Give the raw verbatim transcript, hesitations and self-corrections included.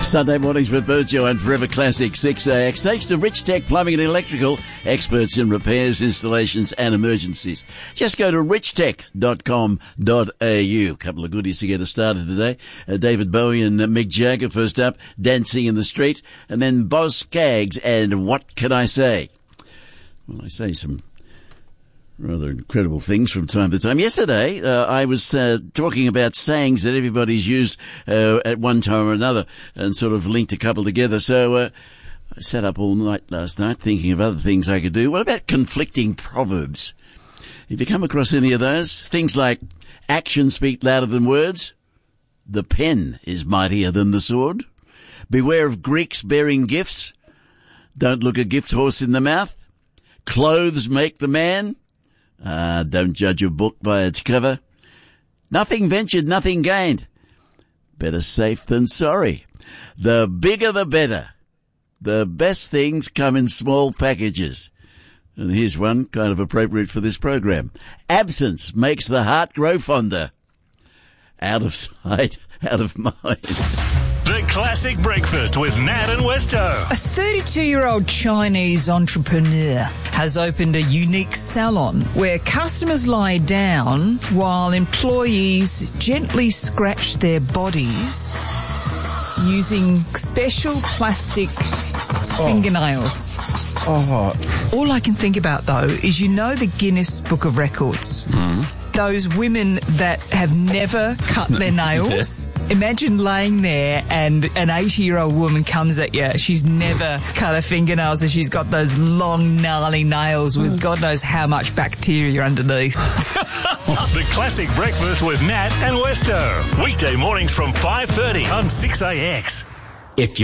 Sunday mornings with Burjo and Forever Classic six A X. Thanks to Rich Tech Plumbing and Electrical, experts in repairs, installations and emergencies. Just go to rich tech dot com dot a u. A couple of goodies to get us started today. Uh, David Bowie and uh, Mick Jagger first up, Dancing in the Street, and then Boz Scaggs and What Can I Say? Well, I say some rather incredible things from time to time. Yesterday, uh, I was uh, talking about sayings that everybody's used uh, at one time or another and sort of linked a couple together. So uh, I sat up all night last night thinking of other things I could do. What about conflicting proverbs? Have you come across any of those? Things like actions speak louder than words. The pen is mightier than the sword. Beware of Greeks bearing gifts. Don't look a gift horse in the mouth. Clothes make the man. Ah, uh, don't judge a book by its cover. Nothing ventured, nothing gained. Better safe than sorry. The bigger the better. The best things come in small packages. And here's one kind of appropriate for this program. Absence makes the heart grow fonder. Out of sight, out of mind. The Classic Breakfast with Nat and Westo. A thirty-two-year-old Chinese entrepreneur has opened a unique salon where customers lie down while employees gently scratch their bodies using special plastic oh. fingernails. Oh. All I can think about, though, is you know the Guinness Book of Records? Mm. Those women that have never cut their nails. Yeah. Imagine laying there and an eighty-year-old woman comes at you. She's never cut her fingernails and she's got those long, gnarly nails with God knows how much bacteria underneath. The Classic Breakfast with Nat and Westo. Weekday mornings from five thirty on six A X. If you